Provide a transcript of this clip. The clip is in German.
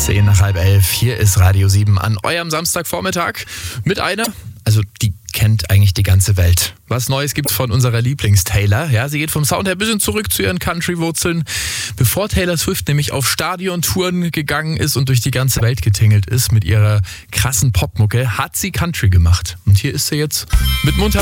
10 nach halb 11. Hier ist Radio 7 an eurem Samstagvormittag mit einer, also die kennt eigentlich die ganze Welt. Was Neues gibt's von unserer Lieblings-Taylor. Ja, sie geht vom Sound her ein bisschen zurück zu ihren Country-Wurzeln. Bevor Taylor Swift nämlich auf Stadiontouren gegangen ist und durch die ganze Welt getingelt ist mit ihrer krassen Popmucke, hat sie Country gemacht. Und hier ist sie jetzt mit munter